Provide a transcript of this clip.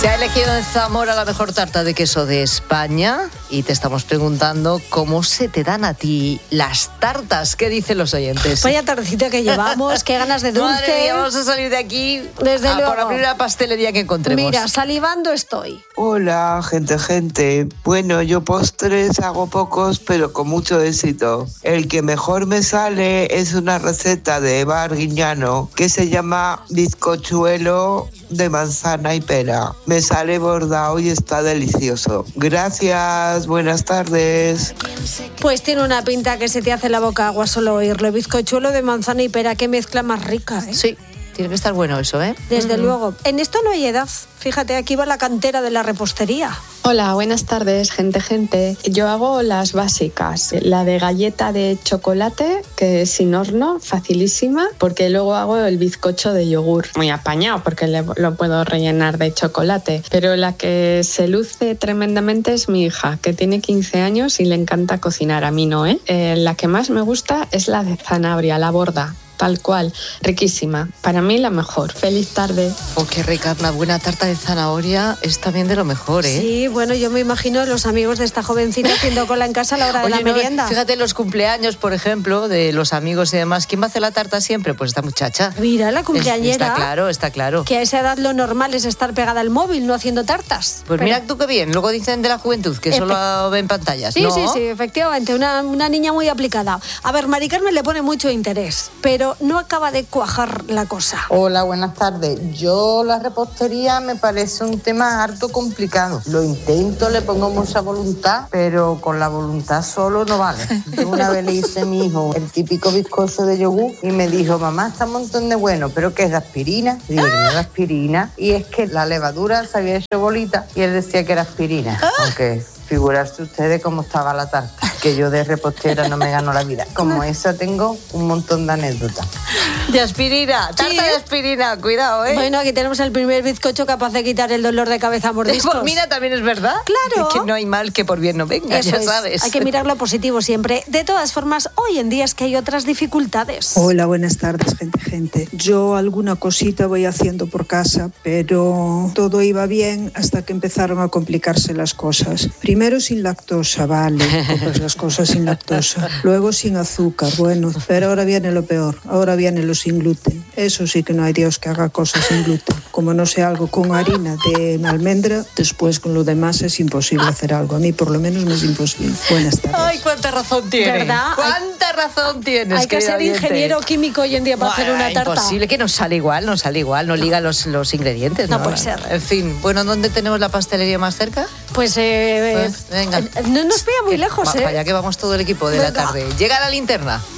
Se ha elegido en Zamora la mejor tarta de queso de España y te estamos preguntando cómo se te dan a ti las tartas. ¿Qué dicen los oyentes? Vaya tardecito que llevamos, qué ganas de dulce. Madre mía, vamos a salir de aquí desde luego por la primera pastelería que encontremos. Mira, salivando estoy. Hola, gente. Bueno, yo postres hago pocos, pero con mucho éxito. El que mejor me sale es una receta de Eva Arguiñano que se llama bizcochuelo de manzana y pera. Me sale bordado y está delicioso. Gracias, buenas tardes. Pues tiene una pinta que se te hace la boca agua solo oírlo. Bizcochuelo de manzana y pera, qué mezcla más rica, ¿eh? Sí. Tiene que estar bueno eso, ¿eh? Desde luego. En esto no hay edad. Fíjate, aquí va la cantera de la repostería. Hola, buenas tardes, gente. Yo hago las básicas. La de galleta de chocolate, que es sin horno, facilísima, porque luego hago el bizcocho de yogur. Muy apañado, porque lo puedo rellenar de chocolate. Pero la que se luce tremendamente es mi hija, que tiene 15 años y le encanta cocinar. A mí no, ¿eh? La que más me gusta es la de zanahoria, la borda. Tal cual, riquísima. Para mí la mejor. Feliz tarde. Oh, qué rica, una buena tarta de zanahoria es también de lo mejor, ¿eh? Sí, bueno, yo me imagino los amigos de esta jovencita haciendo cola en casa a la hora de la merienda. Fíjate en los cumpleaños, por ejemplo, de los amigos y demás. ¿Quién va a hacer la tarta siempre? Pues esta muchacha. Mira, la cumpleañera. Está claro. Que a esa edad lo normal es estar pegada al móvil, no haciendo tartas. Pues mira tú qué bien. Luego dicen de la juventud que solo ven pantallas, sí, ¿no? Sí, efectivamente. Una niña muy aplicada. A ver, Mari Carmen le pone mucho interés, pero no acaba de cuajar la cosa. Hola, buenas tardes. Yo la repostería me parece un tema harto complicado. Lo intento, le pongo mucha voluntad, pero con la voluntad solo no vale. Yo una vez le hice a mi hijo el típico bizcocho de yogur y me dijo, mamá, está un montón de bueno, ¿pero qué es de aspirina? Y digo, no es de aspirina. Y es que la levadura se había hecho bolita y él decía que era aspirina. Aunque figurarse ustedes cómo estaba la tarta, que yo de repostera no me gano la vida. Como esa tengo un montón de anécdotas. De aspirina, tarta de aspirina, cuidado, ¿eh? Bueno, aquí tenemos el primer bizcocho capaz de quitar el dolor de cabeza a mordiscos. Pues mira, también es verdad. Claro. Que no hay mal que por bien no venga, Eso ya sabes. Es. Hay que mirar lo positivo siempre. De todas formas, hoy en día es que hay otras dificultades. Hola, buenas tardes, gente. Yo alguna cosita voy haciendo por casa, pero todo iba bien hasta que empezaron a complicarse las cosas. Primero sin lactosa, vale, compras las cosas sin lactosa. Luego sin azúcar, bueno, pero ahora viene lo peor. Ahora viene lo sin gluten. Eso sí que no hay Dios que haga cosas sin gluten. Como no sea algo con harina de almendra, después con lo demás es imposible hacer algo. A mí por lo menos me es imposible. Buenas tardes. Ay, cuánta razón tienes. ¿Verdad? Cuánta razón tienes. Hay que ser ingeniero químico hoy en día para hacer una tarta. Imposible, que no sale igual, no liga los ingredientes. No puede ser. En fin, bueno, ¿dónde tenemos la pastelería más cerca? Pues venga. No nos pilla muy lejos, Para allá que vamos todo el equipo de la tarde. Llega la linterna.